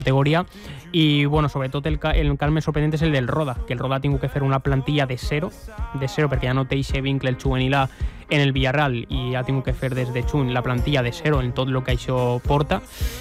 categoria. I, bueno, sobretot el cas més sorprendent és el del Roda, que el Roda ha tingut que fer una plantilla de zero, perquè ja no té aquest vincle el juvenil A en el Villarreal i ha tingut que fer des de juny la plantilla de zero en tot el que això porta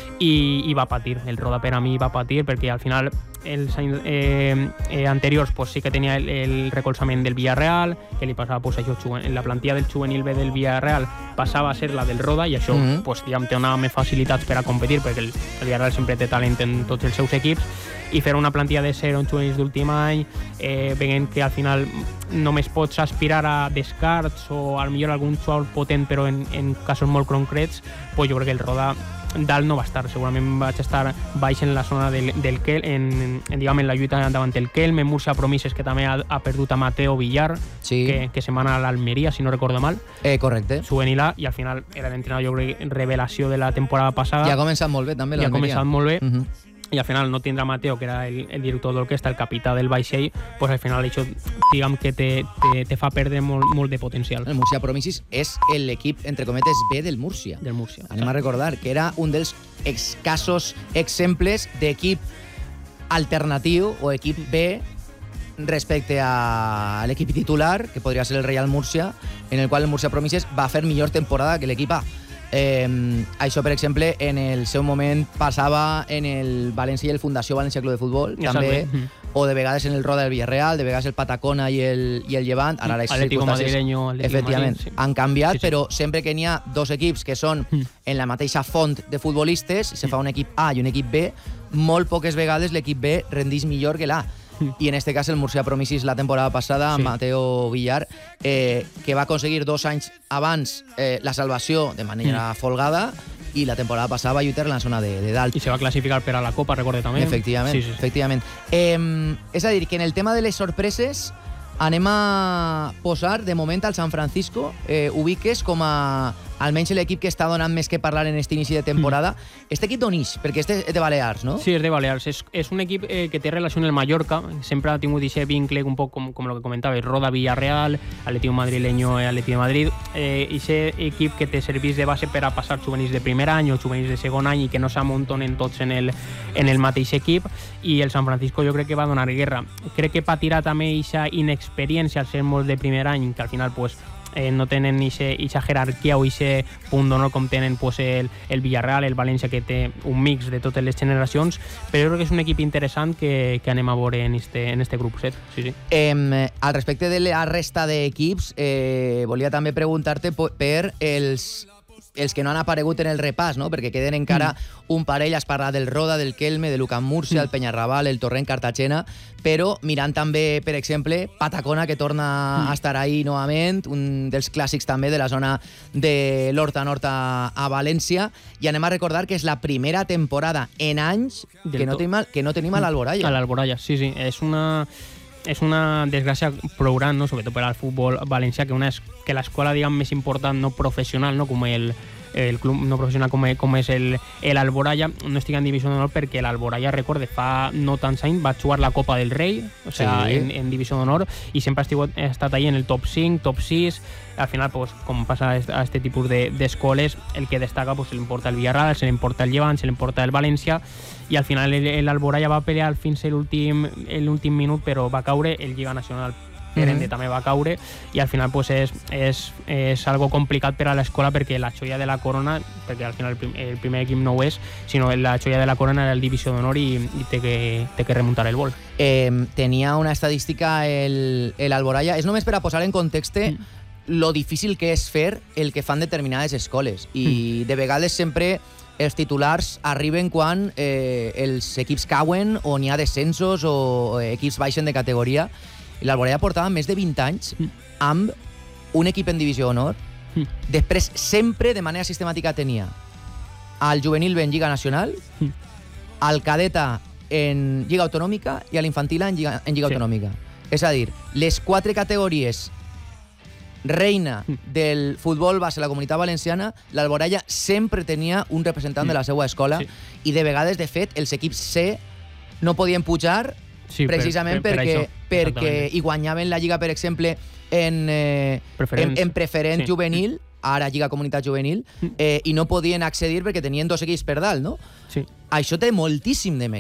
i va patir. El Roda per a mi va patir perquè al final els anys anteriors pues, sí que tenia el recolzament del Villarreal, que li passava pues, això, la plantilla del juvenil B del Villarreal passava a ser la del Roda i això pues, diguem, té una més facilitats per a competir perquè el Villarreal sempre té talent en tots els seus equips i fer una plantilla de zero en juvenils d'últim any veient que al final només pots aspirar a descarts o millor algun xou potent però en casos molt concrets, pues jo crec que el Roda dalt no va estar, segurament vaig estar baix en la zona del Kelm, diguem, en la lluita davant el Kelm, en Múrcia Promises, que també ha perdut a Mateo Villar, sí. que se'n va anar a l'Almeria, si no recordo mal. Correcte. Juvenil A, i al final era l'entrenador, jo crec, revelació de la temporada passada. I ha començat molt bé, també, l'Almeria. I ha començat molt bé. I al final no tindrà Mateo, que era el director d'orquestra, el capità del vaixell, pues al final això, diguem que te fa perdre molt de potencial. El Múrcia Promises és l'equip, entre cometes, B del Múrcia. Del Múrcia. Anem a recordar que era un dels escassos exemples d'equip alternatiu o equip B respecte a l'equip titular, que podria ser el Real Múrcia, en el qual el Múrcia Promises va fer millor temporada que l'equip A. Això, per exemple, en el seu moment passava en el València i el Fundació València Club de Futbol, també, o de vegades en el Roda del Villarreal, de vegades el Patacona i el Llevant. Ara les Atlético Madrileño, efectivament, han canviat, però sempre que n'hi ha dos equips que són en la mateixa font de futbolistes, se fa un equip A i un equip B, molt poques vegades l'equip B rendeix millor que l'A. I en este cas el Múrcia Promises la temporada passada amb Mateo Villar, que va aconseguir 2 anys abans la salvació de manera folgada i la temporada passada va lluitar en la zona de dalt. I se va classificar per a la Copa, recorde també. Efectivament, sí. Efectivament. És a dir, que en el tema de les sorpreses anem a posar de moment al San Francisco, ubiques com a almenys l'equip que està donant més que parlar en aquest inici de temporada. Este equip d'on és? Perquè este és de Balears, no? Sí, és de Balears. És un equip que té relació amb el Mallorca. Sempre ha tingut aquest vincle un poc com el que comentava, Roda Villarreal, Atlético Madrileño, Atlético de Madrid. Aquest equip que te serveix de base per a passar juvenils de primer any o juvenils de segon any i que no s'amuntonen tots en el mateix equip. I el San Francisco jo crec que va donar guerra. Crec que patirà també aquesta inexperiència al ser molt de primer any, que al final pues, no tenen aquesta jerarquia o aquest punt d'honor com tenen pues, el Villarreal, el València, que té un mix de totes les generacions, però jo crec que és un equip interessant que anem a veure en este grup set. Sí. Al respecte de la resta d'equips, volia també preguntar-te per els que no han aparegut en el repàs, no? Perquè queden encara un parell, has parlat del Roda, del Kelme, de l'UCAM Múrcia, el Peñarrabal, el Torrent Cartagena, però mirant també, per exemple, Patacona, que torna a estar ahí novament, un dels clàssics també de la zona de l'Horta Nord a València, i anem a recordar que és la primera temporada en anys que no tenim a l'Alboraya. A l'Alboraya, sí. És una desgràcia prou gran, no? Sobretot per al futbol valencià, que l'escola més important, no professional, no? Com el club no professional com és l'Alboraya, no estigui en divisió d'honor, perquè l'Alboraya, recorde, fa no tants anys va jugar la Copa del Rei, o sigui, en divisió d'honor, i sempre ha estat ahí en el top 5, top 6. Al final, pues, com passa a aquest tipus d'escoles, el que destaca se l'importa el Villarreal, se l'importa el Llevant, se l'importa el València, i al final l'Alboraya va pelear fins a l'últim minut, però va caure, el Lliga Nacional Herende també va caure, i al final pues, és algo complicat per a l'escola, perquè la joia de la corona, perquè al final el primer equip no ho és, sinó la joia de la corona era el divisió d'honor i té que remuntar el vol. Tenia una estadística l'Alboraya, és només per a posar en context lo difícil que és fer el que fan determinades escoles, i de vegades sempre els titulars arriben quan els equips cauen o n'hi ha descensos o equips baixen de categoria. L'Alboraya portava més de 20 anys amb un equip en divisió d'honor. Després, sempre de manera sistemàtica tenia al juvenil B en Lliga Nacional, al cadeta en Lliga Autonòmica i a l'infantil en Lliga Autonòmica. És a dir, les 4 categories reina del futbol base a la Comunitat Valenciana, l'Alboraya sempre tenia un representant de la seva escola, i de vegades, de fet, els equips C no podien pujar precisament perquè hi guanyaven la Lliga, per exemple, en preferent juvenil, ara Lliga Comunitat Juvenil, i no podien accedir perquè tenien 2 equips per dalt, no? Sí. això té moltíssim de mèrit.